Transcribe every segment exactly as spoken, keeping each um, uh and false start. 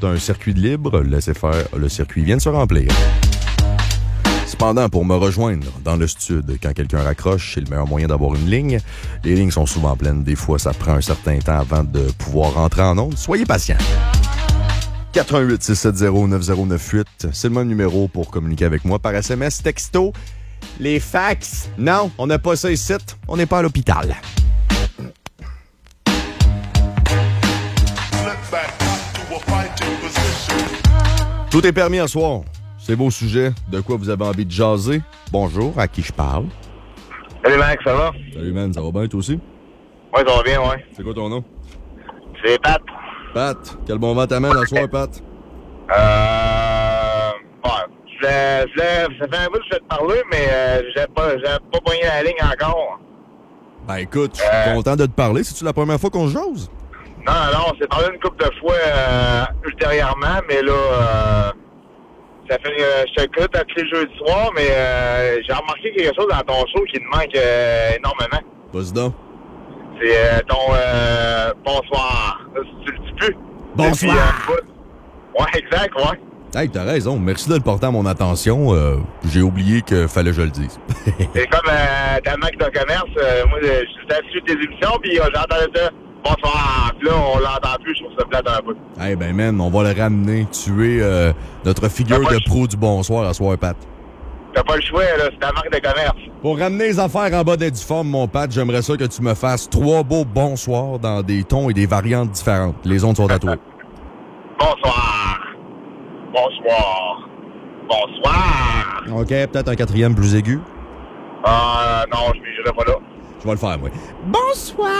un circuit de libre. Laissez faire, le circuit vient de se remplir. Cependant, pour me rejoindre dans le studio, quand quelqu'un raccroche, c'est le meilleur moyen d'avoir une ligne. Les lignes sont souvent pleines. Des fois, ça prend un certain temps avant de pouvoir rentrer en onde. Soyez patient. quatre un huit, six sept zéro, neuf zéro neuf huit. C'est le même numéro pour communiquer avec moi par S M S, texto. Les fax, non, on n'a pas ça ici. On n'est pas à l'hôpital. Tout est permis à soir. C'est vos sujets. De quoi vous avez envie de jaser? Bonjour, à qui je parle? Salut Max, ça va? Salut man, ça va bien toi aussi? Ouais, ça va bien, ouais. C'est quoi ton nom? C'est Pat. Pat, quel bon vent t'amène à soir, Pat? Euh... Ouais, je voulais, je voulais... Ça fait un bout que je voulais te parler, mais euh, j'avais pas, j'avais pas pogné la ligne encore. Ben écoute, je suis euh... content de te parler. C'est-tu la première fois qu'on se jase? Non, non, on s'est parlé une couple de fois euh, ultérieurement, mais là... Euh... Ça fait euh, je te écoute à tous les jeudis soirs, mais euh, j'ai remarqué quelque chose dans ton show qui me manque euh, énormément. Vas-y donc. C'est euh, ton euh, bonsoir. Tu le dis plus? Bonsoir! Puis, euh, ouais, exact, ouais. Hey, t'as raison. Merci de le porter à mon attention. Euh, j'ai oublié qu'il fallait que je le dise. C'est comme euh, ta marque de commerce. Euh, moi, je suis tes émissions, puis euh, j'entendais ça. Bonsoir. Puis là, on l'entend plus. Je trouve ça plate un peu. Eh hey, ben, man, on va le ramener. Tu es euh, notre figure de pro du bonsoir à soir, Pat. T'as pas le choix, là. C'est ta marque de commerce. Pour ramener les affaires en bas des difformes, mon Pat, j'aimerais ça que tu me fasses trois beaux bonsoirs dans des tons et des variantes différentes. Les ondes sont à toi. Bonsoir. Bonsoir. Bonsoir. OK, peut-être un quatrième plus aigu. Ah, euh, non, je m'irai pas là. Je vais le faire, moi. Bonsoir!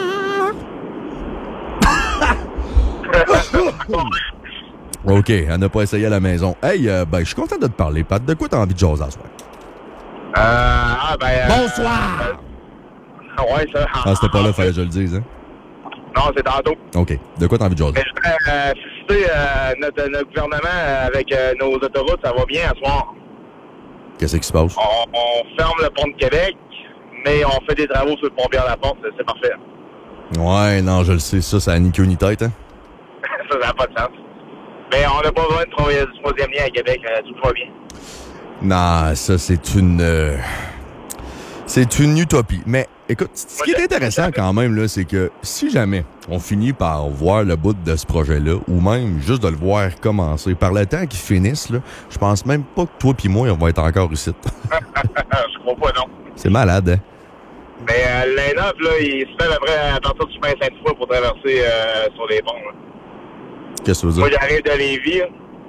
OK, elle n'a pas essayé à la maison. Hey, euh, ben, je suis content de te parler, Pat. De quoi t'as envie de jaser à soir? Euh, ah, ben... Euh, Bonsoir! Euh, ouais, ça... Ah, c'était pas là, fallait que je le dise, hein? Non, c'est tantôt. OK. De quoi t'as envie de jaser? Mais je voudrais euh, féliciter euh, notre, notre gouvernement avec euh, nos autoroutes. Ça va bien à soir. Qu'est-ce qui se passe? On, on ferme le pont de Québec, mais on fait des travaux sur le pont Pierre-Laporte. C'est parfait. Ouais, non, je le sais. Ça, ça a ni queue ni tête, hein? Ça, ça n'a pas de sens. Mais on n'a pas besoin de travailler du troisième lien à Québec. Euh, tout va bien. Non, ça, c'est une... Euh... C'est une utopie. Mais, écoute, ce qui est intéressant quand même, là, c'est que si jamais on finit par voir le bout de ce projet-là, ou même juste de le voir commencer, par le temps qu'il finisse, là, je pense même pas que toi pis moi, on va être encore ici. Je crois pas, non. C'est malade, hein? Mais euh, l'A N O V, là, il se fait à peu près à partir du chemin Sainte-Foy pour traverser euh, sur les ponts, là. Qu'est-ce que tu veux dire? Moi, j'arrive de Lévis.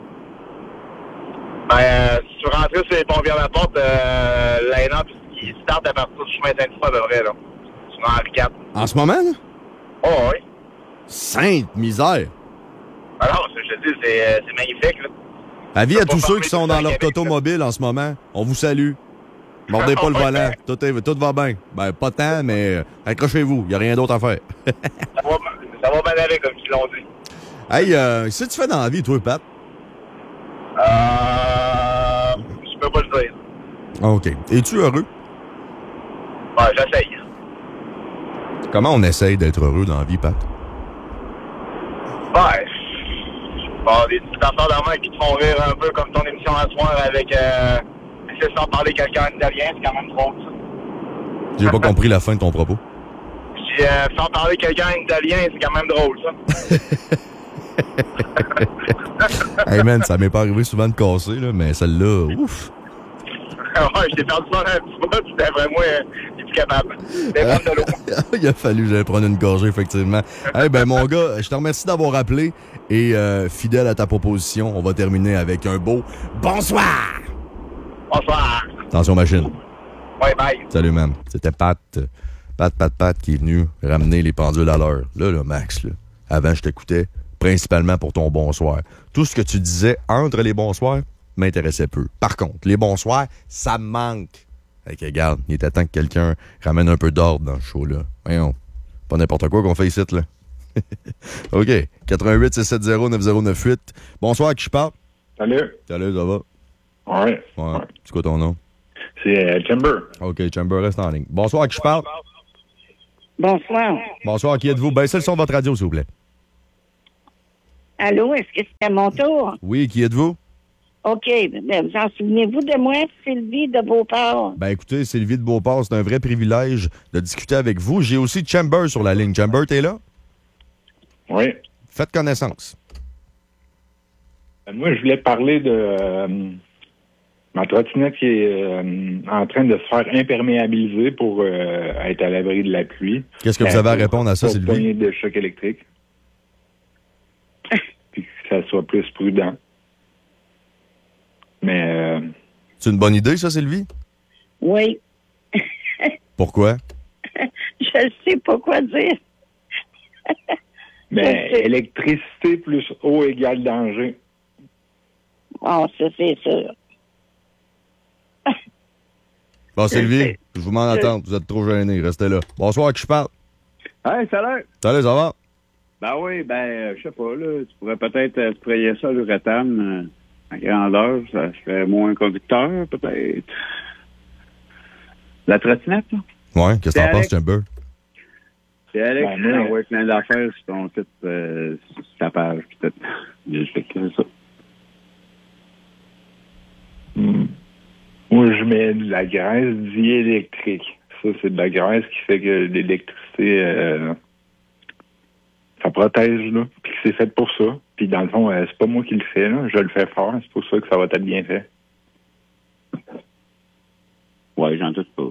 Ben, euh, si tu rentres sur les ponts Pierre-Laporte, euh, l'A N O V, il start à partir du chemin Sainte-Foy, à peu près, là. Sur Henri quatre. En ce moment, là? Oh, oui. Sainte misère! Alors, je te dis, c'est, c'est magnifique, là. Avis à tous ceux qui sont dans leur automobile en ce moment, on vous salue. Mordez pas le volant, tout, est, tout va bien. Ben, pas tant, mais accrochez-vous, il n'y a rien d'autre à faire. ça, va, ça va bien aller, comme ils l'ont dit. Hey, euh, qu'est-ce que tu fais dans la vie, toi, Pat? Euh... Je peux pas le dire. OK. Es-tu heureux? Ben, j'essaye. Comment on essaye d'être heureux dans la vie, Pat? Ben, bon, des petites affaires d'armes qui te font rire un peu, comme ton émission à soir avec... Euh, c'est sans parler quelqu'un en italien, c'est quand même drôle, ça. J'ai pas compris la fin de ton propos. J'ai euh, sans parler quelqu'un en italien, c'est quand même drôle, ça. Hey man, ça m'est pas arrivé souvent de casser, là, mais celle-là, ouf! Ouais, je t'ai perdu ça un petit peu, tu devrais moi, t'es plus capable. T'es prendre de l'eau. Il a fallu que j'aille prendre une gorgée, effectivement. Hey, ben, mon gars, je te remercie d'avoir appelé et euh, fidèle à ta proposition, on va terminer avec un beau bonsoir! Bonsoir! Attention, machine. Ouais, bye. Salut, man. C'était Pat, Pat, Pat, Pat qui est venu ramener les pendules à l'heure. Là, là, Max, là, avant, je t'écoutais principalement pour ton bonsoir. Tout ce que tu disais entre les bonsoirs m'intéressait peu. Par contre, les bonsoirs, ça me manque. Fait que, regarde, il était temps que quelqu'un ramène un peu d'ordre dans le show, là. Voyons, pas n'importe quoi qu'on fait ici, là. OK. quatre un huit, six sept zéro, neuf zéro neuf huit. Bonsoir, à qui je parle? Salut. Salut, ça va? Ouais. Ouais. ouais. C'est quoi ton nom? C'est euh, Chamber. OK, Chamber, reste en ligne. Bonsoir, à qui je parle? Bonsoir. Bonsoir, qui êtes-vous? Baissez le son de votre radio, s'il vous plaît. Allô, est-ce que c'est à mon tour? Oui, qui êtes-vous? OK. Ben, vous en souvenez-vous de moi, Sylvie de Beauport? Ben écoutez, Sylvie de Beauport, c'est un vrai privilège de discuter avec vous. J'ai aussi Chamber sur la ligne. Chamber, t'es là? Oui. Faites connaissance. Moi, je voulais parler de euh, ma trottinette qui est euh, en train de se faire imperméabiliser pour euh, être à l'abri de la pluie. Qu'est-ce que vous Euh, avez à pour- répondre à ça, pour Sylvie? pogner de choc électrique. Puis que ça soit plus prudent. Mais euh, C'est une bonne idée, ça, Sylvie? Oui. Pourquoi? Je ne sais pas quoi dire. mais Je sais. électricité plus eau égale danger. Bon, ça, c'est sûr. Bon, Sylvie, sais. je vous m'en attends. Vous êtes trop gênés. Restez là. Bonsoir, à qui je parle? Hey, salut! Salut, ça va? Ben oui, ben, euh, je sais pas, là, tu pourrais peut-être euh, sprayer ça, l'uréthane, euh, à grandeur, ça serait moins conducteur, peut-être. La trottinette, là? Ouais, qu'est-ce que C'est t'en penses, Alex. Chamber? C'est Alex Ben, qui moi, envoie plein d'affaires sur ton site, euh, sur sa page, peut-être. Je sais que c'est ça. Hmm. Moi, je mets de la graisse diélectrique. Ça, c'est de la graisse qui fait que l'électricité, euh, ça protège, là. Puis que c'est fait pour ça. Puis dans le fond, euh, c'est pas moi qui le fais, là. Je le fais fort. C'est pour ça que ça va être bien fait. Ouais, j'en doute pas.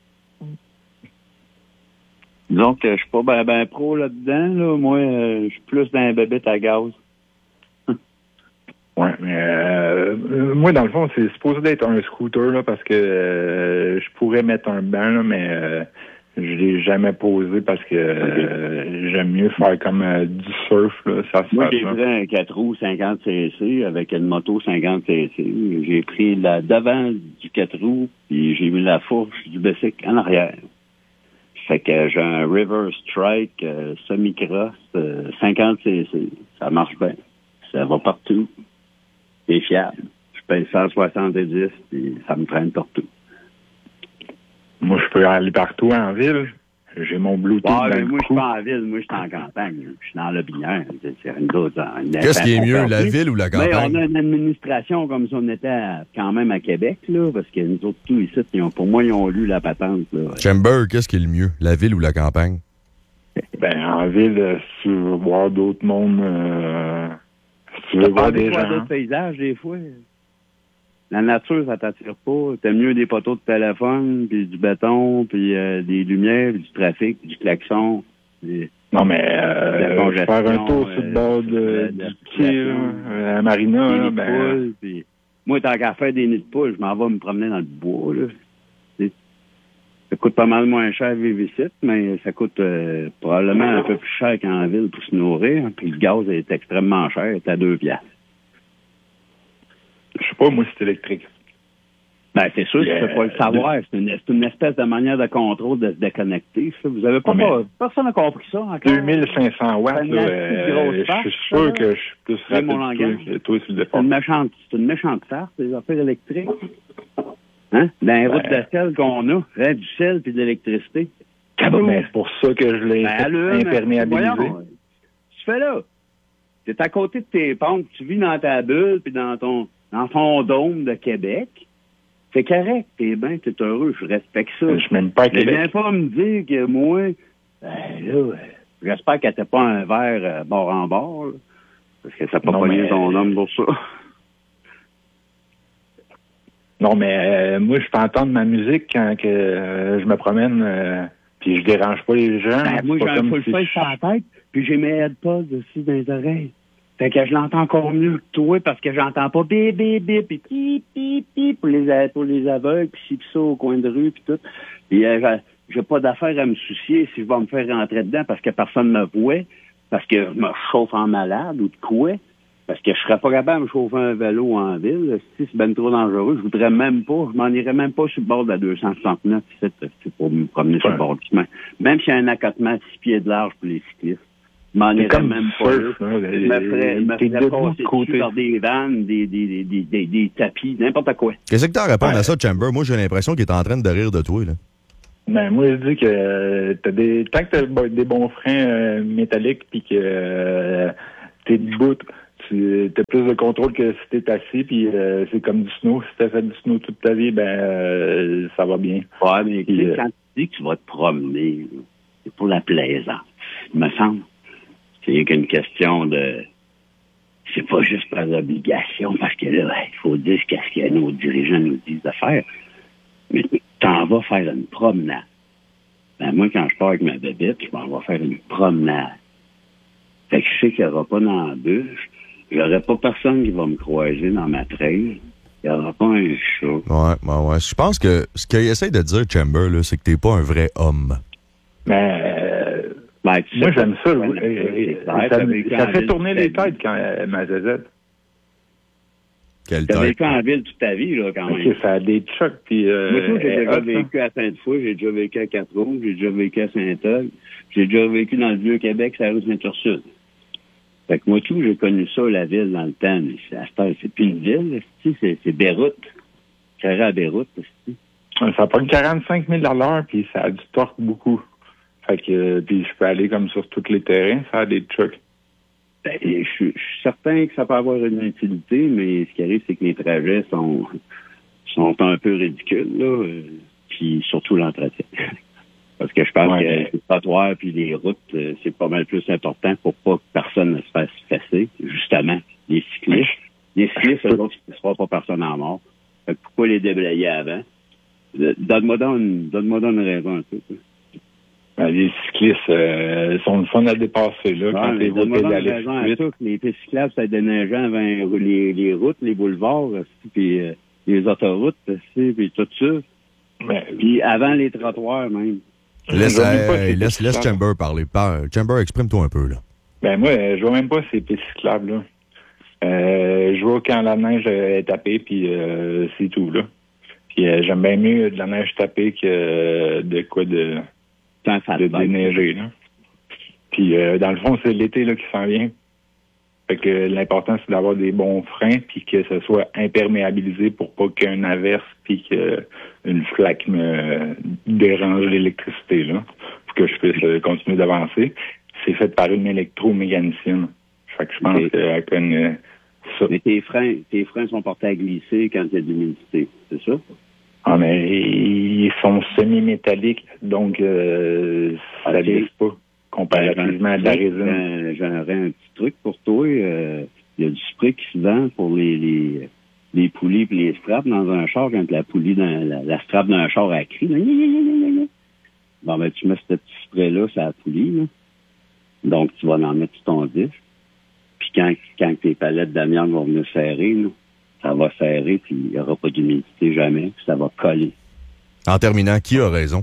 Disons que je suis pas ben, ben pro là-dedans, là. Moi, euh, je suis plus dans un bébête à gaz. Ouais, mais euh, euh, moi, dans le fond, c'est supposé d'être un scooter, là, parce que euh, je pourrais mettre un banc, là, mais euh, je l'ai jamais posé parce que euh, j'aime mieux faire comme euh, du surf, là, ça se Moi, fait. j'ai pris un quatre roues cinquante cc avec une moto cinquante cc. J'ai pris la devant du quatre roues, puis j'ai mis la fourche du bicycle en arrière. Fait que j'ai un River Strike euh, semi-cross euh, cinquante cc. Ça marche bien. Ça va partout. C'est fiable. Je paye cent soixante-dix, puis ça me traîne partout. Moi, je peux aller partout en ville. J'ai mon Bluetooth Ah, dans mais le moi, je cou. suis pas en ville. Moi, je suis en campagne. Je suis dans le binière. C'est c'est une autre. une- Qu'est-ce qui est mieux, la perdu. ville ou la Mais campagne? on a une administration comme si on était à- quand même à Québec, là, parce que nous autres, tous ici, ils ont, pour moi, ils ont lu la patente. Là. Chamber, qu'est-ce qui est le mieux, la ville ou la campagne? Ben, en ville, euh, si tu veux voir d'autres mondes, euh, si tu veux T'as voir pas des envie de voir gens. d'autres paysages, des fois. La nature, ça t'attire pas. T'aimes mieux des poteaux de téléphone, puis du béton, puis euh, des lumières, puis du trafic, puis du klaxon. Puis... Non, mais La euh, congestion, faire un tour sur le euh, bord de, la- du la quai, là, circulation. euh, à la marina, Des là, nids de ben, poules, puis moi, tant qu'à faire des nids de poules, je m'en vais me promener dans le bois, là. C'est- Ça coûte pas mal moins cher vivre ici, mais ça coûte euh, probablement un peu plus cher qu'en ville pour se nourrir. Puis le gaz est extrêmement cher, c'est à deux piastres. je sais pas, moi, c'est électrique. Ben, c'est sûr, Yeah. tu peux pas le savoir. C'est une, c'est une espèce de manière de contrôle de se déconnecter, ça. Vous avez pas, Ouais, mais- pas- personne n'a compris ça encore. deux mille cinq cents watts, C'est une là, petite euh, grosse je farce, suis ça, sûr là. que je suis plus C'est mon rapide que langage. toi, que toi sur le C'est départ. une méchante, c'est une méchante farce, les affaires électriques. Hein? Dans les routes Ben. de sel qu'on a, hein, du sel puis de l'électricité. Ben, c'est pour ça que je l'ai Ben, fait allume, imperméabiliser. voyons, tu fais là. T'es à côté de tes pentes, tu vis dans ta bulle puis dans ton dans ton dôme de Québec. C'est correct, t'es bien, t'es heureux, je respecte ça. Je mène pas à Mais viens Québec. pas me dire que moi, ben là, euh, j'espère qu'elle t'ait pas un verre euh, bord en bord, là, parce que ça n'a pas Non, pogné mais- ton homme pour ça. Non, mais euh, moi, je peux entendre ma musique quand que, euh, je me promène, euh, puis je dérange pas les gens. Ben, moi, C'est j'ai pas un comme full si face je- sur la tête, puis j'ai mes AirPods aussi dans les oreilles. Fait que je l'entends encore mieux que toi, parce que j'entends pas bip, bip, bip, puis pip, pip, pip, pour les, a- pour les aveugles, puis ci, puis ça, au coin de rue, puis tout. Puis euh, j'ai- j'ai pas d'affaire à me soucier si je vais me faire rentrer dedans parce que personne me voit, parce que je me chauffe en malade ou de quoi. Parce que je serais pas capable de me chauffer un vélo en ville. Si c'est ben trop dangereux, je voudrais même pas, je m'en irais même pas sur le bord de la deux cent soixante-neuf, c'est c'est pour me promener sur le Ouais. bord du chemin. Même s'il y a un accotement de six pieds de large pour les cyclistes, je m'en C'est irais comme même du pas surf, là. là. Je me ferais, je me T'es ferais debout passer de dessus côté. par des vannes, des, des, des, des, des, des tapis, n'importe quoi. Qu'est-ce que t'as à répondre Ouais. à ça, Chamber? Moi, j'ai l'impression qu'il est en train de rire de toi, là. Ben, moi, je dis que euh, t'as des, tant que t'as bo- des bons freins euh, métalliques puis que euh, t'es debout, tu as plus de contrôle que si t'es assis, puis euh, c'est comme du snow. Si t'as fait du snow toute ta vie, ben euh, ça va bien. Ouais, mais Puis, tu sais, euh, quand tu dis que tu vas te promener, c'est pour la plaisance. Il me semble. C'est rien qu'une question de... C'est pas juste par obligation, parce que là, il faut dire ce que nos dirigeants nous disent de faire. Mais t'en vas faire une promenade. Ben, moi, quand je pars avec ma bébête, je m'en vais faire une promenade. Fait que je sais qu'il n'y aura pas d'embûche. Il n'y aura pas personne qui va me croiser dans ma traîne. Il n'y aura pas un chat. Ouais, ouais, ouais. Je pense que ce qu'il essaie de dire, Chamber, là, c'est que t'es pas un vrai homme. Mais euh, Ben, tu moi, sais, j'aime ça. ouais, oui. c'est ça, clair, ça, t'as vécu ça en fait ville tourner toute les ta vie. têtes quand euh, ma zézette. Quelle T'as tête. vécu en ville toute ta vie, là, quand même. Ok, ça a des chocs, puis... Euh, Moi, tout, j'ai elle est déjà hot, vécu à Sainte-Foy, j'ai déjà vécu à Quatre-Roues, j'ai déjà vécu à Saint-Eustache, j'ai déjà vécu dans le Vieux-Québec, sur la rue Sainte-Ursule. Fait que moi, tout, j'ai connu ça, la ville, dans le temps, mais c'est, à cette heure, c'est plus une ville, c'est, c'est, c'est Beyrouth. Carré à Beyrouth, c'est. Ça prend quarante-cinq mille à l'heure, puis ça a du torque beaucoup. Fait que, euh, puis je peux aller comme sur tous les terrains, ça a des trucs. Ben, je suis je suis certain que ça peut avoir une utilité, mais ce qui arrive, c'est que les trajets sont, sont un peu ridicules, là, euh, puis surtout l'entretien. Parce que je pense Ouais, que mais... les trottoirs puis les routes, euh, c'est pas mal plus important pour pas que personne ne se fasse fesser. Justement, les cyclistes. Les cyclistes, eux autres, il ne sera pas personne en mort. Fait que pourquoi les déblayer avant? Donne-moi donc une, donne-moi donc une raison un peu. Ben, les cyclistes euh, sont le fun à dépasser, là, Ouais, quand mais t'es donne-moi voté donc une d'aller raison plus à vite. ça, que les pistes cyclables, ça déneigeant avant les, les routes, les boulevards, puis euh, les autoroutes, puis tout ça. Ben, Puis avant les trottoirs, même. Laisse, Je vois même pas hey, ces laisse, laisse cyclables. Chamber parler. Par- Chamber, exprime-toi un peu, là. Ben moi, euh, je vois même pas ces pistes cyclables, là. Euh, je vois quand la neige est tapée, puis euh, c'est tout, là. Puis euh, j'aime bien mieux de la neige tapée que euh, de quoi de, Quand ça de te déneiger, là. Puis euh, dans le fond, c'est l'été là qui s'en vient. Fait que l'important, c'est d'avoir des bons freins, puis que ce soit imperméabilisé pour pas qu'une averse, puis qu'une flaque me dérange l'électricité, là, pour que je puisse euh, continuer d'avancer. C'est fait par une électromécanicienne. Fait que je pense Ok. qu'elle connaît ça. Mais tes freins, tes freins sont portés à glisser quand il y a de l'humidité, c'est ça? Ah, mais ils sont semi-métalliques, donc euh, ça Ok. glisse pas, comparativement à de la résine. Euh, J'aurais un petit truc pour toi. euh, Il y a du spray qui se vend pour les, les, les poulies et les straps dans un char quand la poulie, dans, la, la strap d'un char a crie. Là, gna, gna, gna, gna, gna. Bon, ben, tu mets ce petit spray-là sur la poulie, là. Donc, tu vas en mettre sur ton disque. Puis quand, quand tes palettes d'amiante vont venir serrer, là, ça va serrer, puis il n'y aura pas d'humidité jamais, puis ça va coller. En terminant, qui a raison?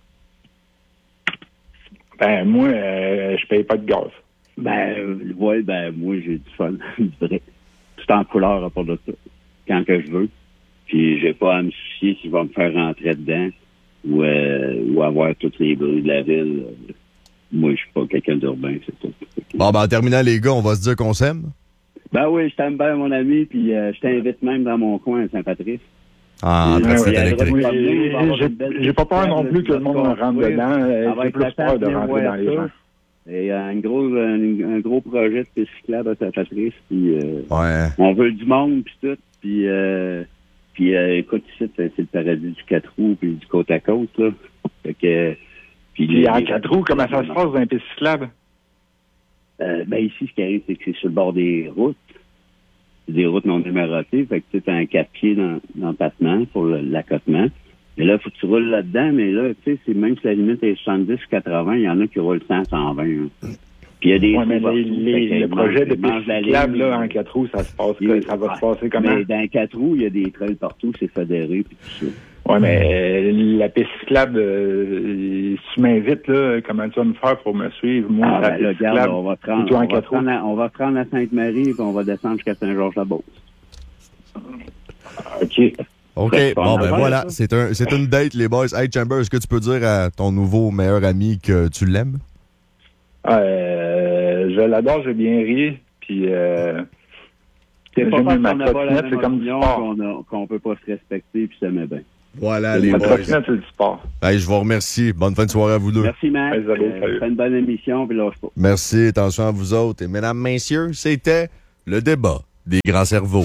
Ben, moi, euh, je paye pas de gaz. Ben, euh, ouais, ben, moi, j'ai du fun, je dirais. Tout en couleur à rapport de ça. Quand que je veux. Puis, j'ai pas à me soucier si je vais me faire rentrer dedans ou, euh, ou avoir tous les bruits de la ville. Moi, je suis pas quelqu'un d'urbain, c'est tout. Bon, ben, en terminant, les gars, on va se dire qu'on s'aime? Ben oui, je t'aime bien, mon ami, puis euh, je t'invite même dans mon coin à Saint-Patrice. Ah, en Ouais, trottinette ouais, électrique. Oui, Ouais, j'ai- on va avoir j'ai une belle j'ai pas peur non plus que le monde discussion, rentre oui. dedans. euh, Ça va J'ai être plus la peur de table, rentrer dans ouais, les ça. gens. Et euh, un gros, un, un gros projet de piste cyclable à Saint-Patrice, puis euh, Ouais. on veut du monde, puis tout, puis euh, puis euh, écoute, ici, c'est c'est le paradis du quatre roues, puis du côte à côte, là. Fait que... Puis, Puis en quatre roues, comment ça se passe dans les pistes cyclables? Euh, ben ici, ce qui arrive, c'est que c'est sur le bord des routes. Des routes non numérotées. Fait que tu as un quatre-pieds dans, dans le battement pour le- l'accotement. Et là, il faut que tu roules là-dedans, mais là, tu sais, c'est même si la limite est soixante-dix ou quatre-vingts, il y en a qui roulent cent, cent vingt. Hein. Puis il y a des... Ouais, mais les- les- Fait que le projet de ils mangent piste la cyclable, ligne. là, en quatre roues, ça se passe, Oui. ça va Ouais. se passer comment? Mais dans quatre roues, il y a des trails partout, c'est fédéré, puis tout ça. Ouais, mais euh, la piste cyclable, euh, si tu m'invites, là, comment tu vas me faire pour me suivre? Moi, Ah, la ben, piste là, regarde, cyclable, on va prendre, plutôt en on va quatre roues. prendre, à- on va prendre à Sainte-Marie, puis on va descendre jusqu'à Saint-Georges-la-Beauce. OK. OK. Ouais, Bon, ben ouais, voilà. ça. C'est un, c'est une date, les boys. Hey, Chamber, est-ce que tu peux dire à ton nouveau meilleur ami que tu l'aimes? Euh, je l'adore, j'ai bien ri, puis euh, C'est pas j'aime parce ma qu'on n'a pas la trottinette, même c'est comme du opinion sport. qu'on a- qu'on peut pas se respecter puis s'aimer bien. Voilà, les boys. Patrocinant, c'est du sport. Hey, je vous remercie. Bonne fin de soirée à vous deux. Merci, Max. Ouais, salut, Euh, salut. Fais une bonne émission, puis lâche pas. Merci, attention à vous autres. Et mesdames, messieurs, c'était le débat des grands cerveaux.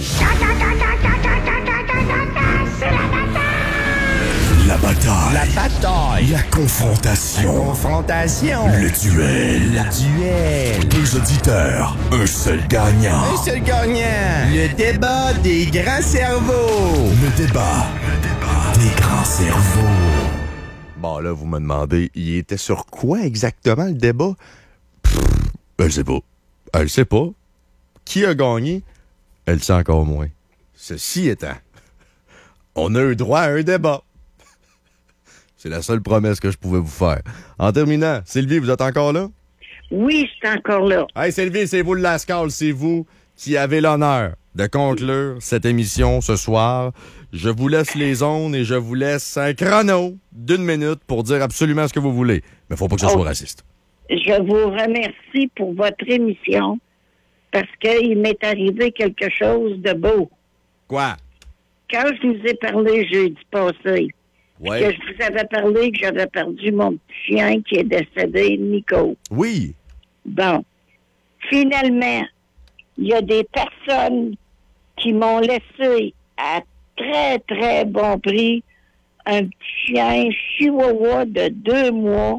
La bataille. La bataille. La confrontation. Confrontation. Le duel. Le duel. Deux auditeurs. Un seul gagnant. Un seul gagnant. Le débat des grands cerveaux. Le débat. Le débat des grands cerveaux. Bon, là, vous me demandez, il était sur quoi exactement le débat? Pff, elle sait pas. Elle sait pas. Qui a gagné? Elle sait encore moins. Ceci étant, on a eu droit à un débat. C'est la seule promesse que je pouvais vous faire. En terminant, Sylvie, vous êtes encore là? Oui, je suis encore là. Hey, Sylvie, c'est vous le Lascal, c'est vous qui avez l'honneur de conclure cette émission ce soir. Je vous laisse les ondes et je vous laisse un chrono d'une minute pour dire absolument ce que vous voulez. Mais faut pas que ce Oh. soit raciste. Je vous remercie pour votre émission parce qu'il m'est arrivé quelque chose de beau. Quoi? Quand je vous ai parlé jeudi passé, Ouais. que je vous avais parlé que j'avais perdu mon petit chien qui est décédé, Nico. Oui. Bon. Finalement, il y a des personnes qui m'ont laissé à très, très bon prix un petit chien chihuahua de deux mois.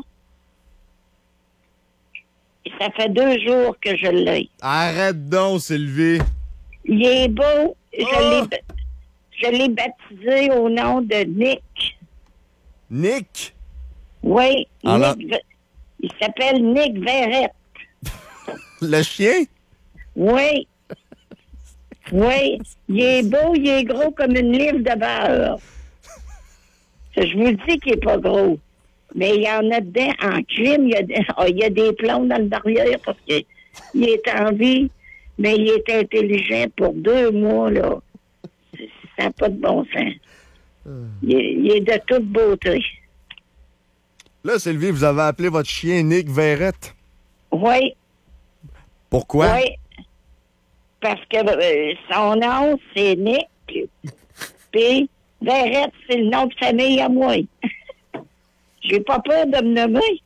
Et ça fait deux jours que je l'ai. Arrête donc, Sylvie. Il est beau. Je Oh! l'ai, je l'ai baptisé au nom de Nick. Nick? Oui, Alors- Nick, Ve- il s'appelle Nick Verrette. Le chien? Oui. Oui. Il est beau, il est gros comme une livre de beurre. Je vous le dis qu'il n'est pas gros. Mais il y en a dedans en crime. Il y a, des- oh, il y a des plombs dans le derrière parce qu'il est en vie, mais il est intelligent pour deux mois, là. Ça n'a pas de bon sens. Il est, il est de toute beauté. Là, Sylvie, vous avez appelé votre chien Nick Verrette. Oui. Pourquoi? Oui. Parce que euh, son nom, c'est Nick. Puis, Verrette, c'est le nom de famille à moi. J'ai pas peur de me nommer.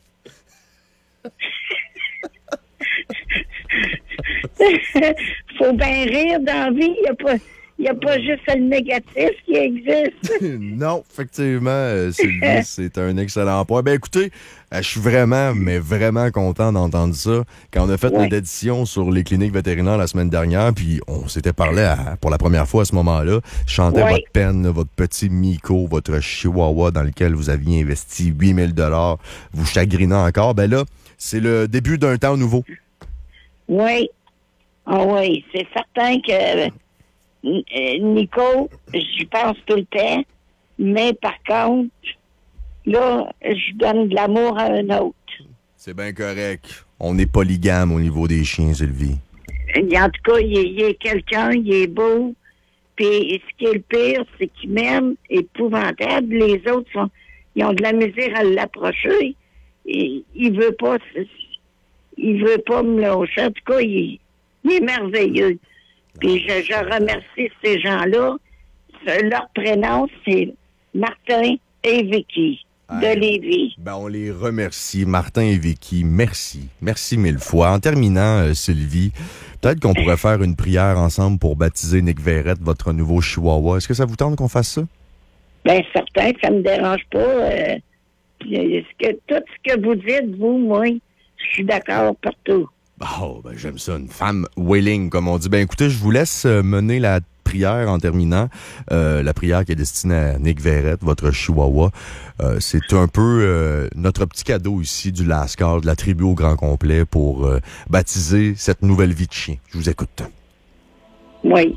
Faut bien rire dans la vie. Il n'y a pas... Il n'y a pas juste le négatif qui existe. Non, effectivement, euh, Sylvie, c'est un excellent point. Ben écoutez, euh, je suis vraiment, mais vraiment content d'entendre ça. Quand on a fait Ouais. notre édition sur les cliniques vétérinaires la semaine dernière, puis on s'était parlé à- pour la première fois à ce moment-là, je chantais Ouais. votre peine, là, votre petit Miko, votre chihuahua dans lequel vous aviez investi huit mille dollars, vous chagrinant encore. Ben là, c'est le début d'un temps nouveau. Oui. Ah oui, c'est certain que... Euh, Nico, j'y pense tout le temps, mais par contre, là, je donne de l'amour à un autre. C'est bien correct. On est polygame au niveau des chiens, Sylvie. Et en tout cas, il est, il est quelqu'un, il est beau, puis ce qui est le pire, c'est qu'il m'aime épouvantable. Les autres, sont, ils ont de la misère à l'approcher. Et il veut pas... Il veut pas me lâcher. En tout cas, il, il est merveilleux. Puis je, je remercie ces gens-là. Ce- Leur prénom, c'est Martin et Vicky de Hey. Lévis. Ben, on les remercie, Martin et Vicky. Merci. Merci mille fois. En terminant, euh, Sylvie, peut-être qu'on pourrait faire une prière ensemble pour baptiser Nick Verrette, votre nouveau chihuahua. Est-ce que ça vous tente qu'on fasse ça? Bien, certain, ça me dérange pas. Euh, puis, euh, ce que, tout ce que vous dites, vous, moi, je suis d'accord partout. Oh, ben, j'aime ça. Une femme willing, comme on dit. Ben, écoutez, je vous laisse euh, mener la prière en terminant. Euh, la prière qui est destinée à Nick Verrette, votre chihuahua. Euh, c'est un peu euh, notre petit cadeau ici du Lascar, de la tribu au grand complet pour euh, baptiser cette nouvelle vie de chien. Je vous écoute. Oui.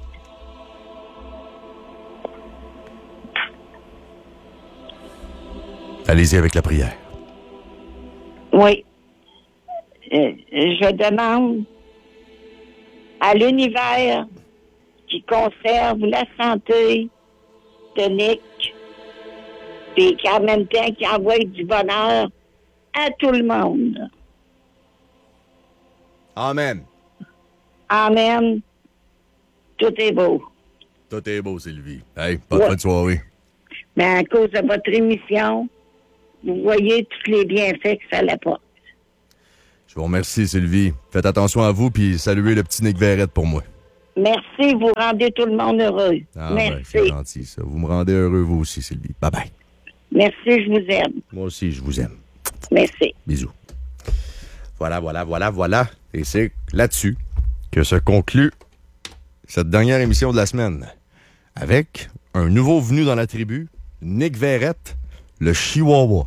Allez-y avec la prière. Oui. Euh, je demande à l'univers qui conserve la santé de Nick, et qui en même temps qui envoie du bonheur à tout le monde. Amen. Amen. Tout est beau. Tout est beau, Sylvie. Hey, pas de Ouais. fin de soirée. Mais à cause de votre émission, vous voyez tous les bienfaits que ça l'apporte. Je vous remercie, Sylvie. Faites attention à vous, puis saluez le petit Nick Verrette pour moi. Merci, vous rendez tout le monde heureux. Ah, Merci. Ben, c'est gentil, ça. Vous me rendez heureux, vous aussi, Sylvie. Bye-bye. Merci, je vous aime. Moi aussi, je vous aime. Merci. Bisous. Voilà, voilà, voilà, voilà. Et c'est là-dessus que se conclut cette dernière émission de la semaine. Avec un nouveau venu dans la tribu, Nick Verrette, le Chihuahua.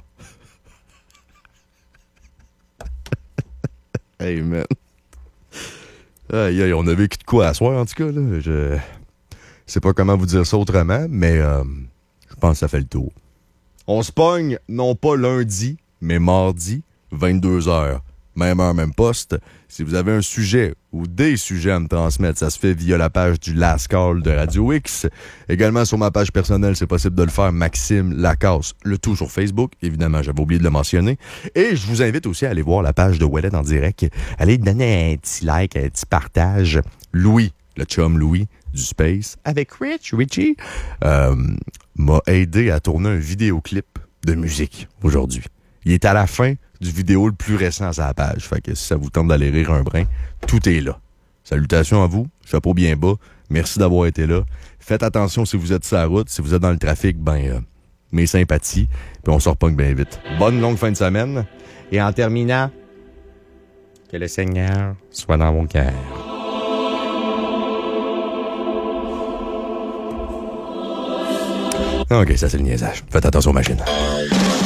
Hey, man. Aïe, aïe, on a vécu de quoi à soir, en tout cas, là. Je sais pas comment vous dire ça autrement, mais euh, je pense que ça fait le tour. On se pogne, non pas lundi, mais mardi, vingt-deux heures. Même heure, même poste. Si vous avez un sujet ou des sujets à me transmettre, ça se fait via la page du Last Call de Radio X. Également sur ma page personnelle, c'est possible de le faire, Maxime Lacasse, le tout sur Facebook. Évidemment, j'avais oublié de le mentionner. Et je vous invite aussi à aller voir la page de Ouellet en direct. Allez donner un petit like, un petit partage. Louis, le chum Louis du Space, avec Rich, Richie, euh, m'a aidé à tourner un vidéoclip de musique aujourd'hui. Il est à la fin du vidéo le plus récent à sa page. Fait que si ça vous tente d'aller rire un brin, tout est là. Salutations à vous, chapeau bien bas. Merci d'avoir été là. Faites attention si vous êtes sur la route, si vous êtes dans le trafic, ben, euh, mes sympathies. Puis on se repogne bien vite. Bonne longue fin de semaine. Et en terminant, que le Seigneur soit dans mon cœur. OK, ça c'est le niaisage. Faites attention aux machines.